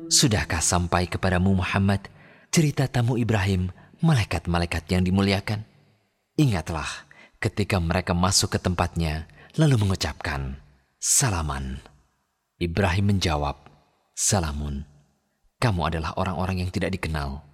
Sudahkah sampai kepadamu Muhammad cerita tamu Ibrahim, malaikat-malaikat yang dimuliakan? Ingatlah ketika mereka masuk ke tempatnya lalu mengucapkan, "Salaman." Ibrahim menjawab, "Salamun." Kamu adalah orang-orang yang tidak dikenal.